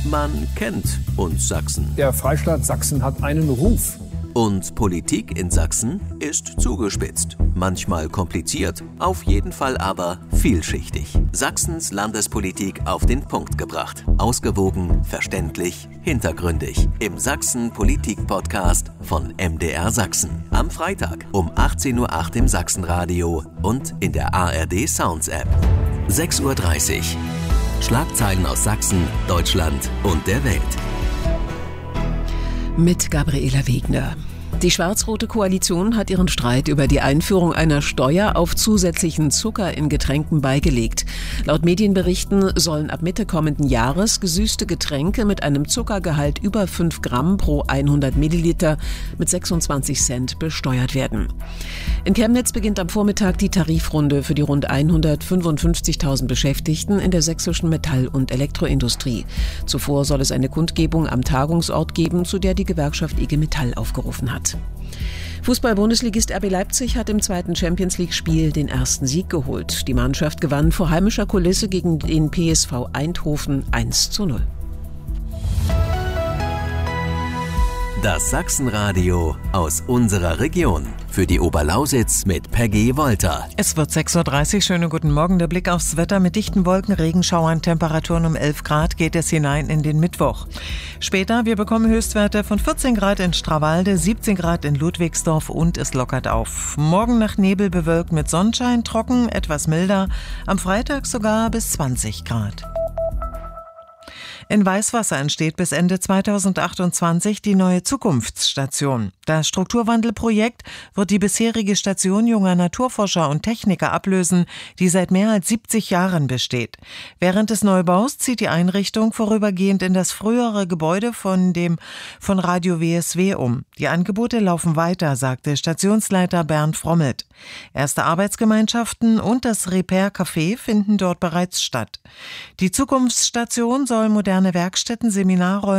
Man kennt uns Sachsen. Der Freistaat Sachsen hat einen Ruf. Und Politik in Sachsen ist zugespitzt. Manchmal kompliziert, auf jeden Fall aber vielschichtig. Sachsens Landespolitik auf den Punkt gebracht. Ausgewogen, verständlich, hintergründig. Im Sachsen-Politik-Podcast von MDR Sachsen. Am Freitag um 18:08 Uhr im Sachsenradio und in der ARD Sounds App. 6:30 Uhr. Schlagzeilen aus Sachsen, Deutschland und der Welt. Mit Gabriela Wegner. Die schwarz-rote Koalition hat ihren Streit über die Einführung einer Steuer auf zusätzlichen Zucker in Getränken beigelegt. Laut Medienberichten sollen ab Mitte kommenden Jahres gesüßte Getränke mit einem Zuckergehalt über 5 Gramm pro 100 Milliliter mit 26 Cent besteuert werden. In Chemnitz beginnt am Vormittag die Tarifrunde für die rund 155.000 Beschäftigten in der sächsischen Metall- und Elektroindustrie. Zuvor soll es eine Kundgebung am Tagungsort geben, zu der die Gewerkschaft IG Metall aufgerufen hat. Fußball-Bundesligist RB Leipzig hat im zweiten Champions-League-Spiel den ersten Sieg geholt. Die Mannschaft gewann vor heimischer Kulisse gegen den PSV Eindhoven 1:0. Das Sachsenradio aus unserer Region. Für die Oberlausitz mit Peggy Wolter. Es wird 6:30 Uhr. Schönen guten Morgen. Der Blick aufs Wetter mit dichten Wolken, Regenschauern, Temperaturen um 11 Grad geht es hinein in den Mittwoch. Später, wir bekommen Höchstwerte von 14 Grad in Strawalde, 17 Grad in Ludwigsdorf und es lockert auf. Morgen nach Nebel bewölkt mit Sonnenschein, trocken, etwas milder. Am Freitag sogar bis 20 Grad. In Weißwasser entsteht bis Ende 2028 die neue Zukunftsstation. Das Strukturwandelprojekt wird die bisherige Station junger Naturforscher und Techniker ablösen, die seit mehr als 70 Jahren besteht. Während des Neubaus zieht die Einrichtung vorübergehend in das frühere Gebäude von Radio WSW um. Die Angebote laufen weiter, sagte Stationsleiter Bernd Frommelt. Erste Arbeitsgemeinschaften und das Repair-Café finden dort bereits statt. Die Zukunftsstation soll moderne Werkstätten, Seminarräume